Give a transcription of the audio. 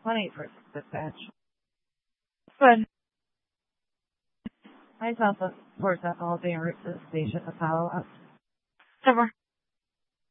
20 for dispatch. But I saw the force alcohol being route to the station to follow us. So